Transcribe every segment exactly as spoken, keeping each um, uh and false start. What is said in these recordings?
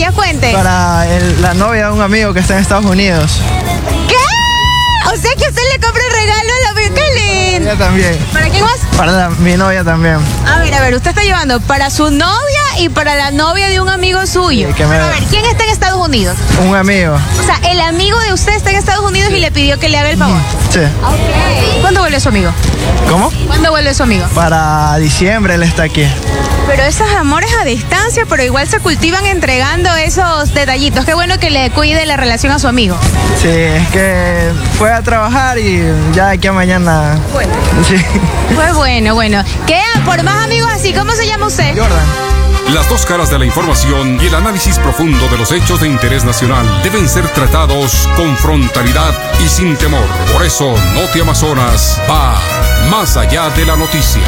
sencillas? Cuente. Para el, la novia de un amigo que está en Estados Unidos. ¿Qué? O sea que usted le compra el regalo a la amiga. ¡Qué lindo! Ella también. ¿Para quién más? Para la, mi novia también. A ver, a ver, usted está llevando para su novia y para la novia de un amigo suyo. Sí, que me... Pero a ver, ¿quién está en Estados Unidos? Un amigo. O sea, el amigo de usted está en Estados Unidos y le pidió que le haga el favor. Sí. Ok. ¿Cuándo vuelve su amigo? ¿Cómo? ¿Cuándo vuelve su amigo? Para diciembre él está aquí. Pero esos amores a distancia, pero igual se cultivan entregando esos detallitos. Qué bueno que le cuide la relación a su amigo. Sí, es que fue a trabajar y ya de aquí a mañana. Bueno. Sí. Pues bueno, bueno. Queda por más amigos así. ¿Cómo se llama usted? Jordan. Las dos caras de la información y el análisis profundo de los hechos de interés nacional deben ser tratados con frontalidad y sin temor. Por eso, Noti Amazonas va más allá de la noticia.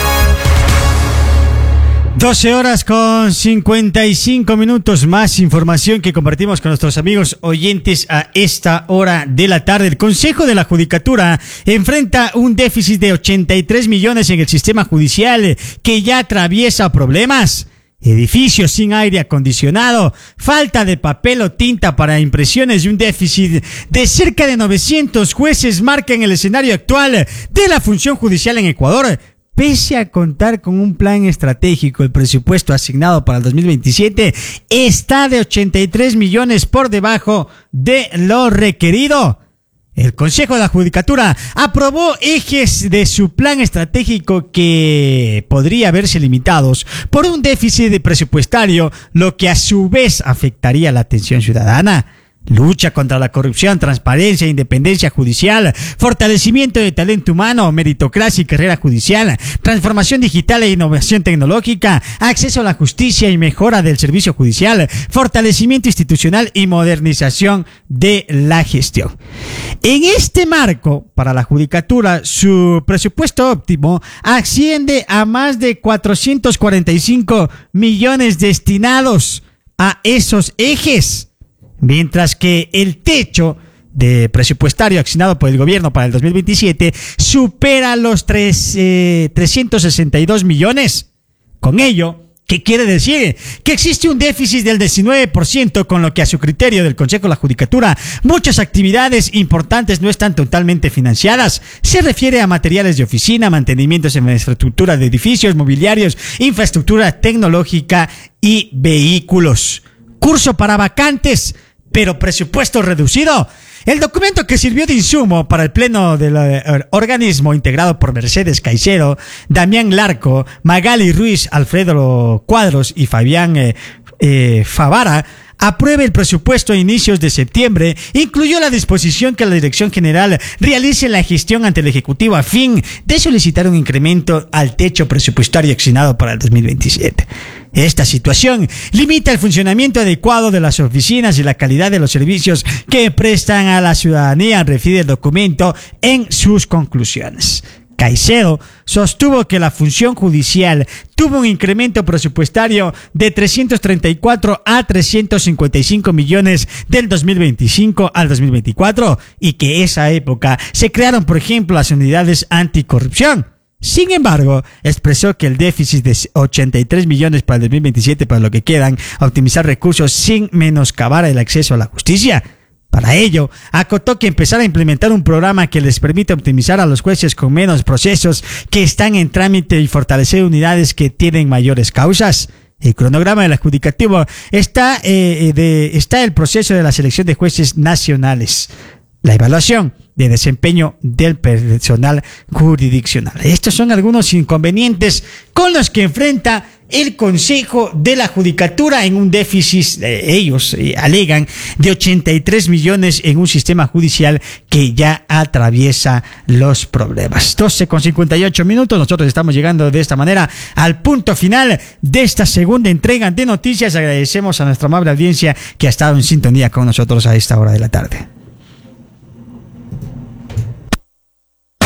doce horas con cincuenta y cinco minutos, más información que compartimos con nuestros amigos oyentes a esta hora de la tarde. El Consejo de la Judicatura enfrenta un déficit de ochenta y tres millones en el sistema judicial que ya atraviesa problemas. Edificios sin aire acondicionado, falta de papel o tinta para impresiones y un déficit de cerca de novecientos jueces marcan el escenario actual de la función judicial en Ecuador. Pese a contar con un plan estratégico, el presupuesto asignado para el dos mil veintisiete está de ochenta y tres millones por debajo de lo requerido. El Consejo de la Judicatura aprobó ejes de su plan estratégico que podría verse limitados por un déficit presupuestario, lo que a su vez afectaría la atención ciudadana. Lucha contra la corrupción, transparencia e independencia judicial, fortalecimiento de talento humano, meritocracia y carrera judicial, transformación digital e innovación tecnológica, acceso a la justicia y mejora del servicio judicial, fortalecimiento institucional y modernización de la gestión. En este marco, para la Judicatura, su presupuesto óptimo asciende a más de cuatrocientos cuarenta y cinco millones destinados a esos ejes. Mientras que el techo de presupuestario asignado por el gobierno para el dos mil veintisiete supera los tres, eh, trescientos sesenta y dos millones. Con ello, ¿qué quiere decir? Que existe un déficit del diecinueve por ciento, con lo que a su criterio del Consejo de la Judicatura, muchas actividades importantes no están totalmente financiadas. Se refiere a materiales de oficina, mantenimientos en la infraestructura de edificios, mobiliarios, infraestructura tecnológica y vehículos. Curso para vacantes, pero presupuesto reducido. El documento que sirvió de insumo para el pleno del uh, organismo integrado por Mercedes Caicedo, Damián Larco, Magali Ruiz, Alfredo Cuadros y Fabián eh, eh, Favara, apruebe el presupuesto a inicios de septiembre, incluyó la disposición que la Dirección General realice la gestión ante el Ejecutivo a fin de solicitar un incremento al techo presupuestario asignado para el dos mil veintisiete. Esta situación limita el funcionamiento adecuado de las oficinas y la calidad de los servicios que prestan a la ciudadanía, refiere el documento en sus conclusiones. Caicedo sostuvo que la función judicial tuvo un incremento presupuestario de trescientos treinta y cuatro a trescientos cincuenta y cinco millones del dos mil veinticinco al dos mil veinticuatro y que esa época se crearon, por ejemplo, las unidades anticorrupción. Sin embargo, expresó que el déficit de ochenta y tres millones para el dos mil veintisiete, para lo que quedan, a optimizar recursos sin menoscabar el acceso a la justicia. Para ello, acotó que empezar a implementar un programa que les permita optimizar a los jueces con menos procesos que están en trámite y fortalecer unidades que tienen mayores causas. El cronograma del adjudicativo está, eh, de, está el proceso de la selección de jueces nacionales, la evaluación de desempeño del personal jurisdiccional. Estos son algunos inconvenientes con los que enfrenta el Consejo de la Judicatura en un déficit, eh, ellos eh, alegan, de ochenta y tres millones en un sistema judicial que ya atraviesa los problemas. doce con cincuenta y ocho minutos, nosotros estamos llegando de esta manera al punto final de esta segunda entrega de noticias. Agradecemos a nuestra amable audiencia que ha estado en sintonía con nosotros a esta hora de la tarde.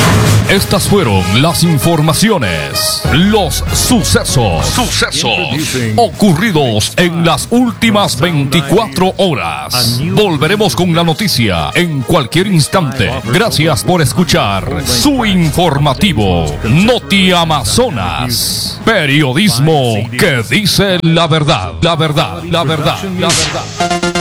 Estas fueron las informaciones, los sucesos, sucesos ocurridos en las últimas veinticuatro horas. Volveremos con la noticia en cualquier instante. Gracias por escuchar su informativo Noti Amazonas. Periodismo que dice la verdad, la verdad, la verdad, la verdad.